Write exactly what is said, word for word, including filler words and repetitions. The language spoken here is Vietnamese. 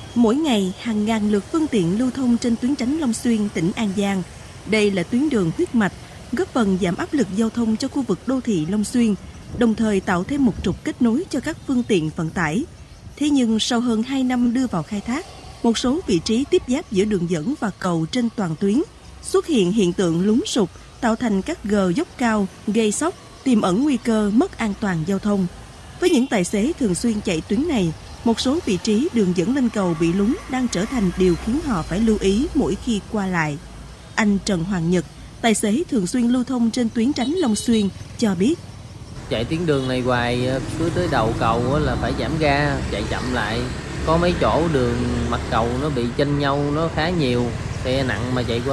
Mỗi ngày, hàng ngàn lượt phương tiện lưu thông trên tuyến Tránh Long Xuyên, tỉnh An Giang. Đây là tuyến đường huyết mạch, góp phần giảm áp lực giao thông cho khu vực đô thị Long Xuyên, đồng thời tạo thêm một trục kết nối cho các phương tiện vận tải. Thế nhưng sau hơn hai năm đưa vào khai thác, một số vị trí tiếp giáp giữa đường dẫn và cầu trên toàn tuyến xuất hiện hiện tượng lún sụt, tạo thành các gờ dốc cao, gây sóc, tiềm ẩn nguy cơ mất an toàn giao thông. Với những tài xế thường xuyên chạy tuyến này, một số vị trí đường dẫn lên cầu bị lún đang trở thành điều khiến họ phải lưu ý mỗi khi qua lại. Anh Trần Hoàng Nhật, tài xế thường xuyên lưu thông trên tuyến Tránh Long Xuyên, cho biết. Chạy tuyến đường này hoài, cứ tới đầu cầu là phải giảm ga, chạy chậm lại. Có mấy chỗ đường mặt cầu nó bị chênh nhau, nó khá nhiều, xe nặng mà chạy qua